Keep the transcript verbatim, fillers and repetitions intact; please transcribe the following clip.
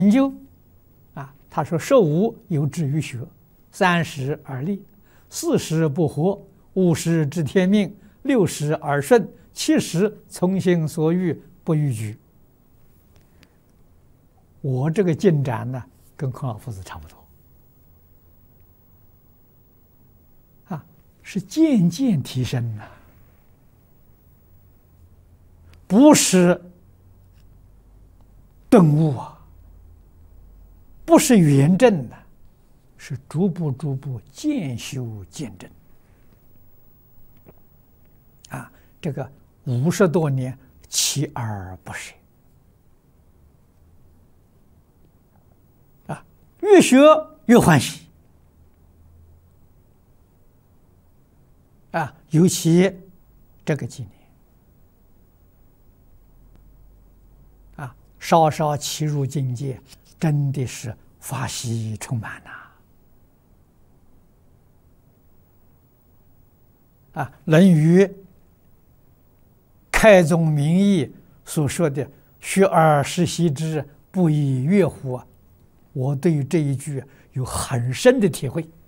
研究啊，他说：十五有志于学，三十而立，四十不惑，五十知天命，六十而顺，七十从心所欲，不逾矩。我这个进展呢，跟孔老夫子差不多啊，是渐渐提升呐、啊，不是顿悟啊。不是圆正的，是逐步逐步渐修渐正啊！这个五十多年锲而不舍啊，越学越欢喜啊！尤其这个几年啊，稍稍契入境界。真的是法喜充满呐！啊，《论语》开宗明义所说的“学而时习之，不亦说乎”，我对于这一句有很深的体会。